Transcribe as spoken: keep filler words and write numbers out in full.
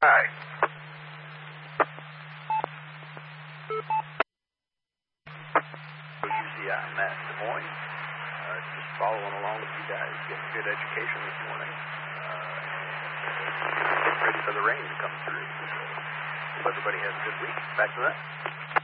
Hi. U C I, Matt Des Moines. Uh, just following along with you guys, getting good education this morning. Uh, getting ready for the rain to come through. So, hope everybody has a good week. Back to that.